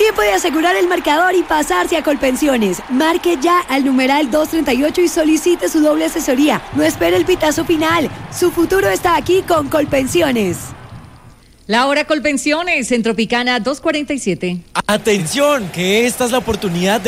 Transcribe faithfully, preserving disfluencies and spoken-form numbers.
Tiempo de asegurar el marcador y pasarse a Colpensiones. Marque ya al numeral doscientos treinta y ocho y solicite su doble asesoría. No espere el pitazo final. Su futuro está aquí con Colpensiones. La hora Colpensiones en Tropicana doscientos cuarenta y siete. Atención, que esta es la oportunidad de